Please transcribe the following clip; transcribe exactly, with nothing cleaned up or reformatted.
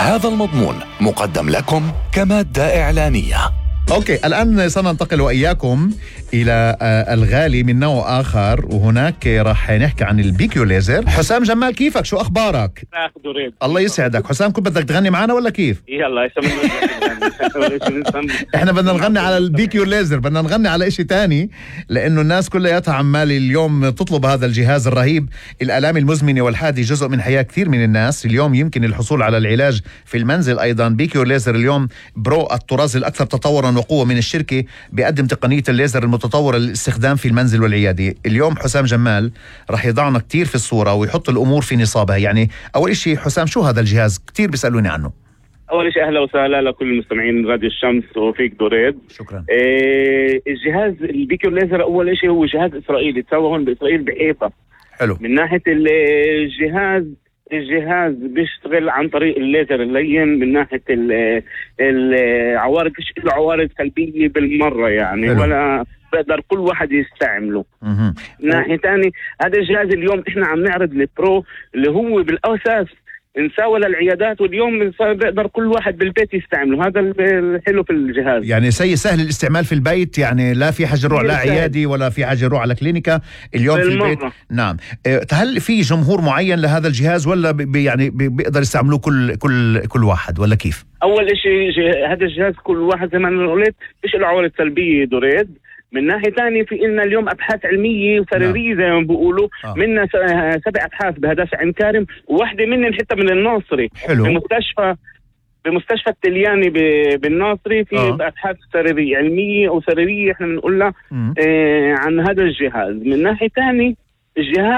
هذا المضمون مقدم لكم كمادة إعلانية. أوكي، الآن سننتقل وإياكم إلى الغالي من نوع آخر، وهناك راح نحكي عن البيكيو ليزر. حسام جمال، كيفك؟ شو أخبارك؟ الله يسعدك. حسام، كنت بدك تغني معنا ولا كيف؟ يلا احنا بدنا نغني على البيكيو ليزر، بدنا نغني على اشي تاني، لانه الناس كلها عمال اليوم تطلب هذا الجهاز الرهيب. الالام المزمنه والحادي جزء من حياه كثير من الناس. اليوم يمكن الحصول على العلاج في المنزل ايضا. بيكيو ليزر اليوم برو الطراز الاكثر تطورا وقوه من الشركه، بيقدم تقنيه الليزر المتطوره للاستخدام في المنزل والعياده. اليوم حسام جمال راح يضعنا كثير في الصوره ويحط الامور في نصابها. يعني اول شيء حسام، شو هذا الجهاز؟ كثير بيسالوني عنه. اول شيء اهلا وسهلا لكل المستمعين راديو الشمس وفيك دوريد. شكرا. إيه الجهاز البيكيو ليزر اول شيء هو جهاز اسرائيلي تسوى هون باسرائيل بحيفا. حلو. من ناحيه الجهاز الجهاز بيشتغل عن طريق الليزر اللين. من ناحيه العوارض فيش له عوارض سلبيه بالمره يعني. حلو. ولا بقدر كل واحد يستعمله. مه. من ناحيه ثانيه هذا الجهاز اليوم احنا عم نعرض البرو اللي هو بالاساس نساوي للعيادات، واليوم بيقدر كل واحد بالبيت يستعمله. هذا الحلو في الجهاز، يعني سي سهل الاستعمال في البيت، يعني لا في حاجه يروح لا عيادي ولا في حاجه يروح على كلينيكا اليوم في البيت. نعم. هل في جمهور معين لهذا الجهاز ولا بي يعني بيقدر يستعملوه كل كل كل واحد ولا كيف؟ اول شيء هذا الجهاز كل واحد زي ما انا قلت فيش له عوارض سلبيه دوريد. من ناحية ثانية في لنا اليوم أبحاث علمية وسريرية زي ما بيقولوا. آه. منا سبع أبحاث بهدف عين كارم، وواحدة منهم حتى من الناصري. حلو. بمستشفى بمستشفى التلياني بالناصري في آه. أبحاث سريرية علمية أو سريرية احنا بنقول لها آه عن هذا الجهاز. من ناحية ثانية الجهاز